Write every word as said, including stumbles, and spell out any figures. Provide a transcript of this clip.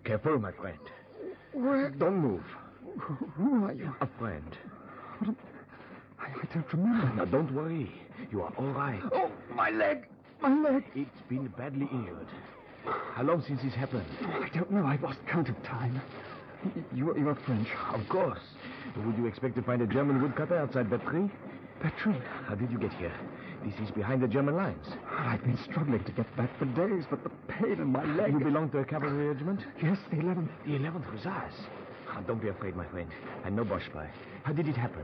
Careful, my friend. Where? Don't move. Who are you? A friend. I, I don't remember. Now, don't worry. You are all right. Oh, my leg. My leg. It's been badly injured. How long since this happened? Oh, I don't know. I've lost count of time. You, you're French. Of course. Would you expect to find a German woodcutter outside that tree? That tree? How did you get here? This is behind the German lines. I've been struggling to get back for days, but the pain in my leg... You belong to a cavalry regiment? Yes, the eleventh. The eleventh Hussars. Oh, don't be afraid, my friend. I'm no Boche spy. How did it happen?